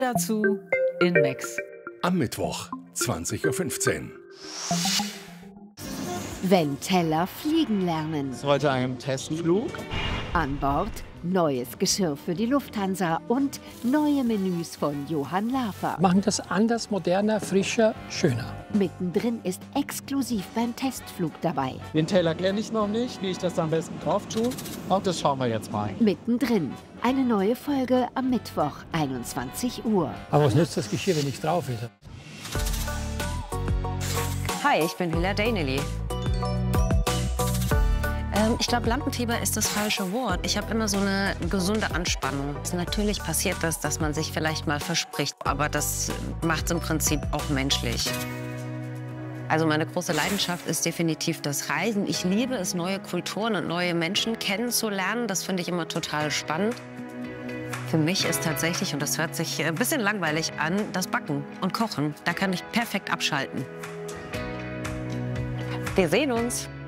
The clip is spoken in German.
Dazu in Max. Am Mittwoch, 20:15 Uhr. Wenn Teller fliegen lernen. Heute ein Testflug. An Bord neues Geschirr für die Lufthansa und neue Menüs von Johann Lafer. Machen das anders, moderner, frischer, schöner. Mittendrin ist exklusiv beim Testflug dabei. Den Teller kenne ich noch nicht, wie ich das am besten drauf tue. Und das schauen wir jetzt mal. Mittendrin eine neue Folge am Mittwoch, 21 Uhr. Aber was nützt das Geschirr, wenn nichts drauf ist? Hi, ich bin Hila Daineley. Ich glaube, Lampenfieber ist das falsche Wort. Ich habe immer so eine gesunde Anspannung. Natürlich passiert das, dass man sich vielleicht mal verspricht, aber das macht es im Prinzip auch menschlich. Also meine große Leidenschaft ist definitiv das Reisen. Ich liebe es, neue Kulturen und neue Menschen kennenzulernen. Das finde ich immer total spannend. Für mich ist tatsächlich, und das hört sich ein bisschen langweilig an, das Backen und Kochen. Da kann ich perfekt abschalten. Wir sehen uns.